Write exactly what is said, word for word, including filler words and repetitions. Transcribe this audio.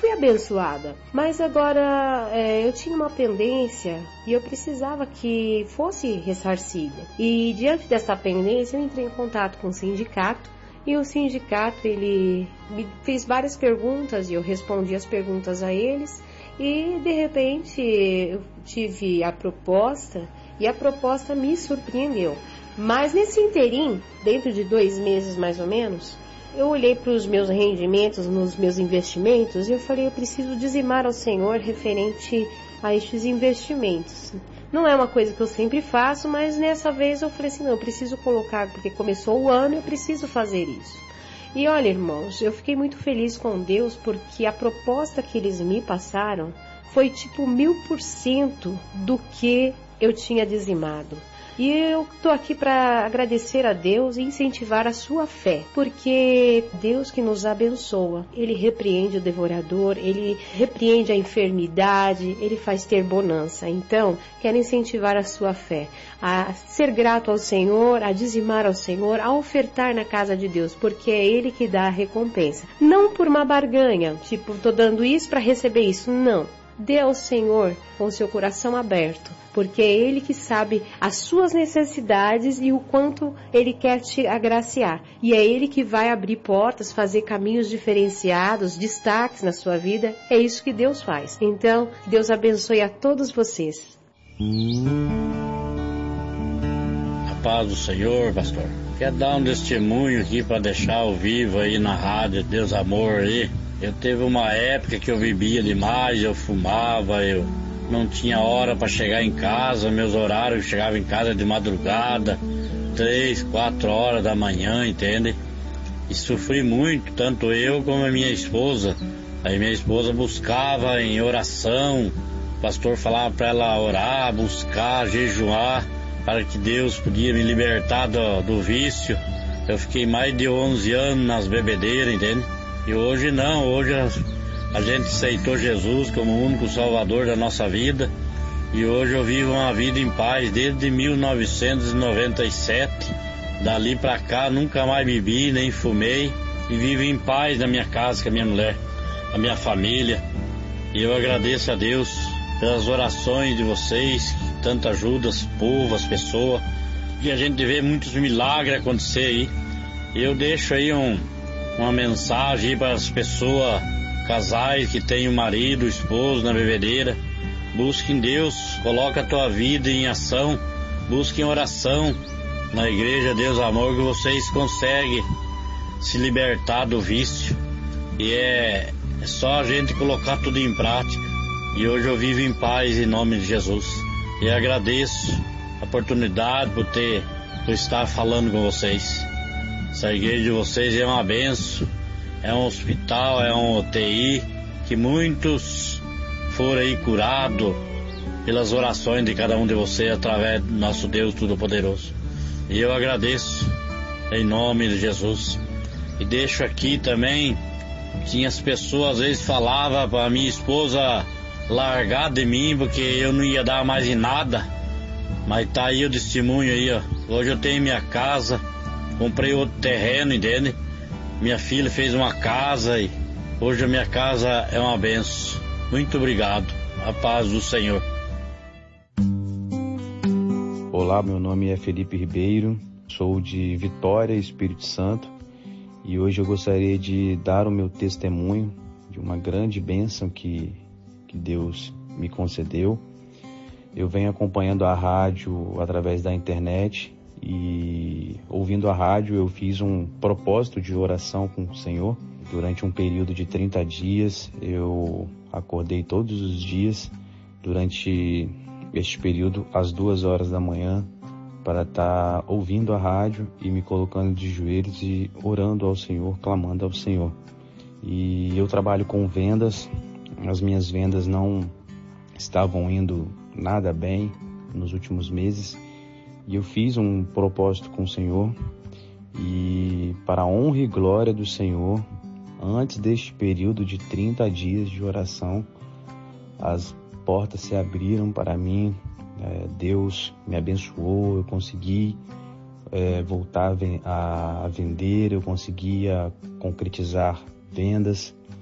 fui abençoada. Mas agora é, eu tinha uma pendência e eu precisava que fosse ressarcida. E diante dessa pendência eu entrei em contato com o sindicato. E o sindicato, ele me fez várias perguntas e eu respondi as perguntas a eles. E de repente eu tive a proposta e a proposta me surpreendeu. Mas nesse interim, dentro de dois meses mais ou menos, eu olhei para os meus rendimentos, nos meus investimentos, e eu falei, eu preciso dizimar ao Senhor referente a estes investimentos. Não é uma coisa que eu sempre faço, mas nessa vez eu falei assim, não, eu preciso colocar, porque começou o ano, eu preciso fazer isso. E olha, irmãos, eu fiquei muito feliz com Deus, porque a proposta que eles me passaram foi tipo mil por cento do que eu tinha dizimado. E eu estou aqui para agradecer a Deus e incentivar a sua fé, porque Deus que nos abençoa, Ele repreende o devorador, Ele repreende a enfermidade, Ele faz ter bonança. Então, quero incentivar a sua fé, a ser grato ao Senhor, a dizimar ao Senhor, a ofertar na casa de Deus, porque é Ele que dá a recompensa. Não por uma barganha, tipo, estou dando isso para receber isso, não. Dê ao Senhor com seu coração aberto, porque é Ele que sabe as suas necessidades e o quanto Ele quer te agraciar. E é Ele que vai abrir portas, fazer caminhos diferenciados, destaques na sua vida. É isso que Deus faz. Então, Deus abençoe a todos vocês. A paz do Senhor, pastor. Quer dar um testemunho aqui para deixar ao vivo aí na rádio, Deus Amor aí. Eu teve uma época que eu bebia demais, eu fumava, eu não tinha hora para chegar em casa, meus horários, eu chegava em casa de madrugada, três, quatro horas da manhã, entende? E sofri muito, tanto eu como a minha esposa. Aí minha esposa buscava em oração, o pastor falava para ela orar, buscar, jejuar, para que Deus podia me libertar do, do vício. Eu fiquei mais de onze anos nas bebedeiras, entende? E hoje não, hoje a, a gente aceitou Jesus como o único salvador da nossa vida. E hoje eu vivo uma vida em paz desde mil novecentos e noventa e sete. Dali pra cá nunca mais bebi, nem fumei. E vivo em paz na minha casa com a minha mulher, a minha família. E eu agradeço a Deus pelas orações de vocês, que tanto ajudam o povo, as pessoas. E a gente vê muitos milagres acontecer aí. E eu deixo aí um... uma mensagem para as pessoas, casais que têm o marido, o esposo na bebedeira. Busque em Deus, coloque a tua vida em ação, busque em oração na igreja Deus Amor, que vocês conseguem se libertar do vício. E é, é só a gente colocar tudo em prática. E hoje eu vivo em paz em nome de Jesus. E agradeço a oportunidade por ter, por estar falando com vocês. Essa igreja de vocês é uma benção, é um hospital, é um U T I, que muitos foram aí curados pelas orações de cada um de vocês através do nosso Deus Todo-Poderoso. E eu agradeço em nome de Jesus. E deixo aqui também, tinha as pessoas às vezes falavam para minha esposa largar de mim porque eu não ia dar mais em nada. Mas tá aí o testemunho aí, ó. Hoje eu tenho minha casa. Comprei outro terreno, entende? Minha filha fez uma casa e hoje a minha casa é uma benção. Muito obrigado. A paz do Senhor. Olá, meu nome é Felipe Ribeiro, sou de Vitória, Espírito Santo, e hoje eu gostaria de dar o meu testemunho de uma grande bênção que, que Deus me concedeu. Eu venho acompanhando a rádio através da internet, e ouvindo a rádio eu fiz um propósito de oração com o Senhor. Durante um período de trinta dias eu acordei todos os dias durante este período às duas horas da manhã para estar ouvindo a rádio e me colocando de joelhos e orando ao Senhor, clamando ao Senhor. E eu trabalho com vendas, as minhas vendas não estavam indo nada bem nos últimos meses. E eu fiz um propósito com o Senhor e, para a honra e glória do Senhor, antes deste período de trinta dias de oração, as portas se abriram para mim, é, Deus me abençoou, eu consegui é, voltar a vender, eu conseguia concretizar vendas